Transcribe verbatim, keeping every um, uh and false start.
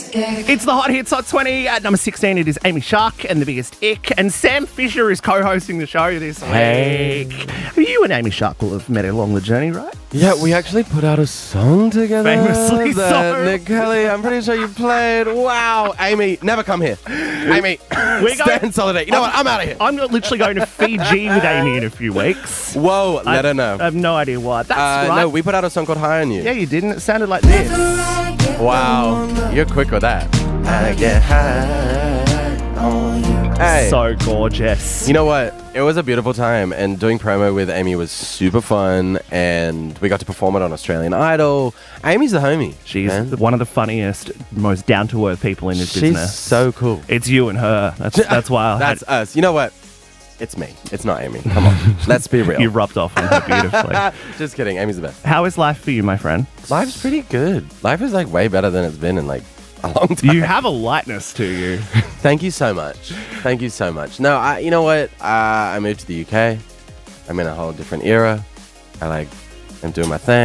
It's the Hot Hits Hot twenty. At number sixteen, it is Amy Shark and The Biggest Ick. And Sam Fisher is co-hosting the show this Hey. week. You and Amy Shark will have met along the journey, right? Yeah, we actually put out a song together. Famously that so. Nick Kelly, I'm pretty sure you played. Wow. Amy, never come here. Amy, We're stand going- solidarity. You know what? I'm out of here. I'm literally going to Fiji with Amy in a few weeks. Whoa, let I, her know. I have no idea why. That's Uh, right. no, we put out a song called High on You. Yeah, you didn't. It sounded like this. Wow, you're quick with that. I get high on you. Hey, So gorgeous. you know what? It was a beautiful time, and doing promo with Amy was super fun, and we got to perform it on Australian Idol. Amy's the homie. She's man. one of the funniest, most down-to-earth people in this She's business. so cool. It's you and her. That's that's why I That's had, us. You know what? It's me. It's not Amy. Come on. Let's be real. you rubbed off on her beautifully. Just kidding. Amy's the best. How is life for you, my friend? Life's pretty good. Life is like way better than it's been in like a long time. You have a lightness to you. Thank you so much. Thank you so much. No, I, you know what? Uh, I moved to the U K. I'm in a whole different era. I like, I'm doing my thing.